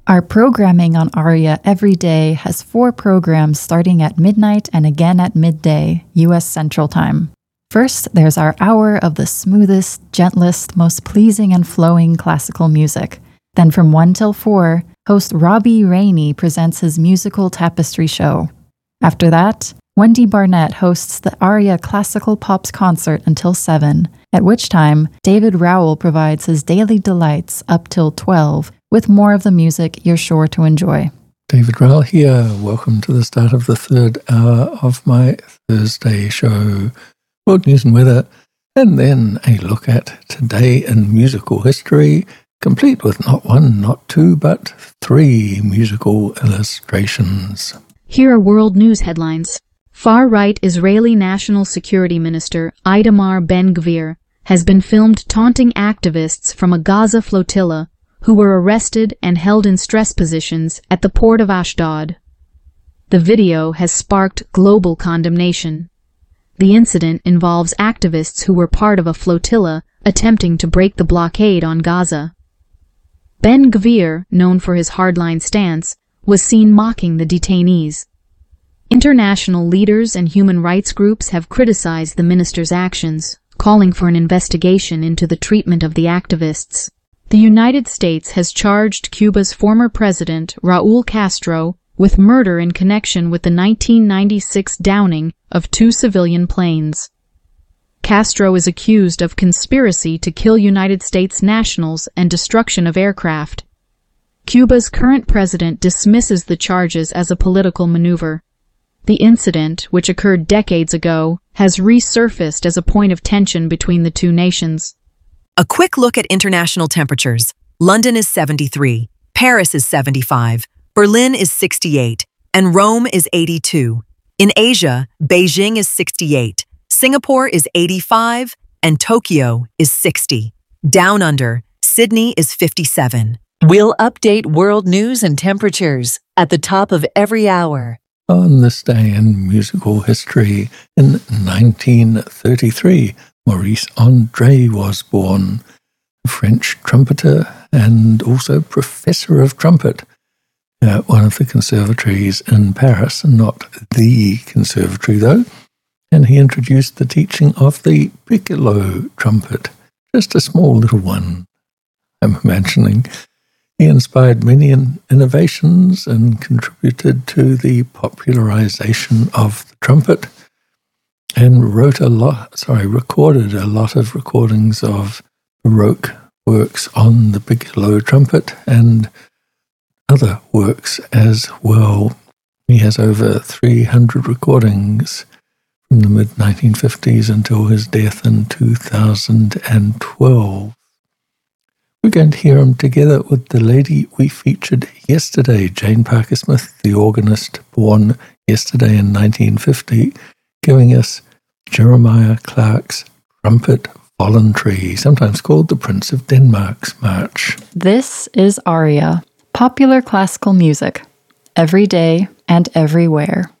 Our programming on ARIA every day has 4 programs starting at midnight and again at midday, U.S. Central Time. First, there's our hour of the smoothest, gentlest, most pleasing and flowing classical music. Then from 1 till 4, host Robbie Rainey presents his musical tapestry show. After that, Wendy Barnett hosts the ARIA Classical Pops concert until 7, at which time David Rowell provides his daily delights up till 12, with more of the music you're sure to enjoy. David Rowell here. Welcome to the start of the 3rd hour of my Thursday show. World news and weather, and then a look at today in musical history, complete with not 1, not 2, but 3 musical illustrations. Here are world news headlines. Far-right Israeli National Security Minister Itamar Ben-Gvir has been filmed taunting activists from a Gaza flotilla who were arrested and held in stress positions at the port of Ashdod. The video has sparked global condemnation. The incident involves activists who were part of a flotilla attempting to break the blockade on Gaza. Ben-Gvir, known for his hardline stance, was seen mocking the detainees. International leaders and human rights groups have criticized the minister's actions, calling for an investigation into the treatment of the activists. The United States has charged Cuba's former president, Raúl Castro, with murder in connection with the 1996 downing of 2 civilian planes. Castro is accused of conspiracy to kill United States nationals and destruction of aircraft. Cuba's current president dismisses the charges as a political maneuver. The incident, which occurred decades ago, has resurfaced as a point of tension between the 2 nations. A quick look at international temperatures. London is 73, Paris is 75, Berlin is 68, and Rome is 82. In Asia, Beijing is 68, Singapore is 85, and Tokyo is 60. Down under, Sydney is 57. We'll update world news and temperatures at the top of every hour. On this day in musical history, in 1933, Maurice Andre was born, a French trumpeter and also professor of trumpet at one of the conservatories in Paris, not the conservatory though, and he introduced the teaching of the piccolo trumpet, just a small little one, I'm imagining. He inspired many innovations and contributed to the popularization of the trumpet, and recorded a lot of recordings of Baroque works on the piccolo trumpet and other works as well. He has over 300 recordings from the mid-1950s until his death in 2012. We're going to hear him together with the lady we featured yesterday, Jane Parker Smith, the organist born yesterday in 1950, giving us Jeremiah Clarke's Trumpet Voluntary, sometimes called the Prince of Denmark's March. This is ARIA, popular classical music, every day and everywhere.